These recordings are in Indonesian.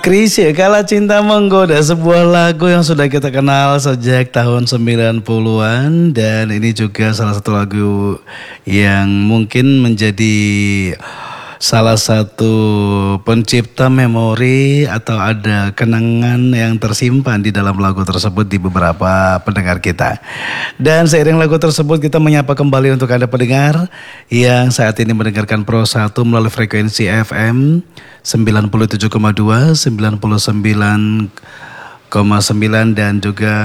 Krisye Kala Cinta Menggoda, sebuah lagu yang sudah kita kenal sejak tahun 90-an. Dan ini juga salah satu lagu yang mungkin menjadi salah satu pencipta memori atau ada kenangan yang tersimpan di dalam lagu tersebut di beberapa pendengar kita. Dan seiring lagu tersebut kita menyapa kembali untuk Anda pendengar yang saat ini mendengarkan Pro 1 melalui frekuensi FM 97,2, 99,9 dan juga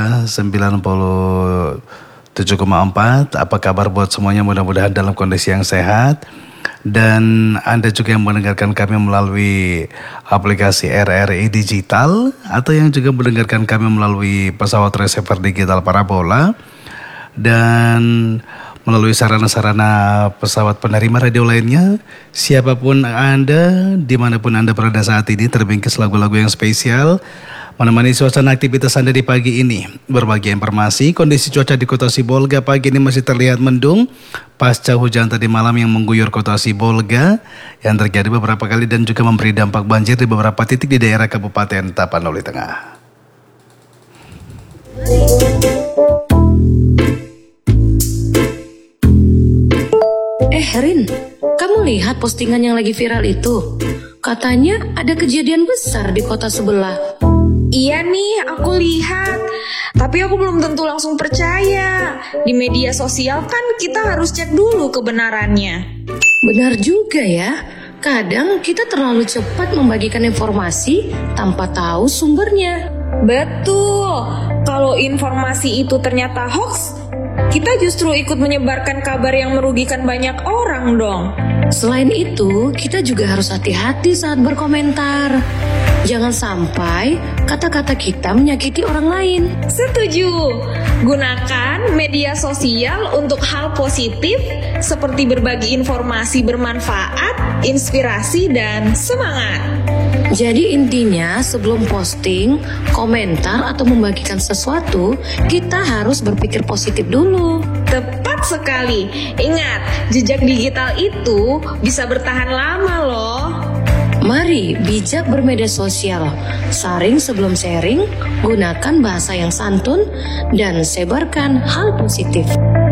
97,4. Apa kabar buat semuanya? Mudah-mudahan dalam kondisi yang sehat. Dan Anda juga yang mendengarkan kami melalui aplikasi RRI Digital atau yang juga mendengarkan kami melalui pesawat receiver digital parabola dan melalui sarana-sarana pesawat penerima radio lainnya. Siapapun Anda, dimanapun Anda berada saat ini, terbingkis lagu-lagu yang spesial menemani suasana aktivitas Anda di pagi ini. Berbagi informasi, kondisi cuaca di Kota Sibolga pagi ini masih terlihat mendung pasca hujan tadi malam yang mengguyur Kota Sibolga yang terjadi beberapa kali dan juga memberi dampak banjir di beberapa titik di daerah Kabupaten Tapanuli Tengah. Rin, kamu lihat postingan yang lagi viral itu? Katanya ada kejadian besar di kota sebelah. Iya nih, aku lihat. Tapi aku belum tentu langsung percaya. Di media sosial kan kita harus cek dulu kebenarannya. Benar juga ya. Kadang kita terlalu cepat membagikan informasi tanpa tahu sumbernya. Betul. Kalau informasi itu ternyata hoax, kita justru ikut menyebarkan kabar yang merugikan banyak orang dong. Selain itu, kita juga harus hati-hati saat berkomentar. Jangan sampai kata-kata kita menyakiti orang lain. Setuju. Gunakan media sosial untuk hal positif seperti berbagi informasi bermanfaat, inspirasi, dan semangat. Jadi intinya sebelum posting, komentar, atau membagikan sesuatu, kita harus berpikir positif dulu. Tepat sekali. Ingat, jejak digital itu bisa bertahan lama loh. Mari bijak bermedia sosial, saring sebelum sharing, gunakan bahasa yang santun, dan sebarkan hal positif.